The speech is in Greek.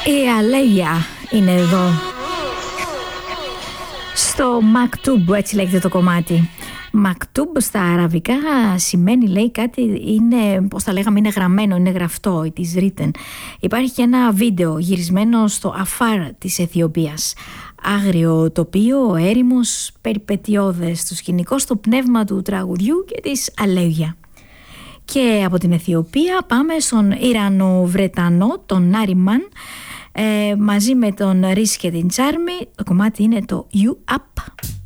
Η Αλέγια είναι εδώ. Στο Maktub, έτσι λέγεται το κομμάτι. Maktub στα αραβικά σημαίνει, λέει, κάτι, είναι, πώς θα λέγαμε, είναι γραμμένο, είναι γραφτό, it is written. Υπάρχει και ένα βίντεο γυρισμένο στο Αφάρ της Αιθιοπίας. Άγριο τοπίο, έρημος, περιπετειώδες, το σκηνικό στο πνεύμα του τραγουδιού και της Αλέγια. Και από την Αιθιοπία πάμε στον Ιρανο-Βρετανό, τον Νάριμαν, μαζί με τον Ρίς και την Τσάρμι. Το κομμάτι είναι το You Up.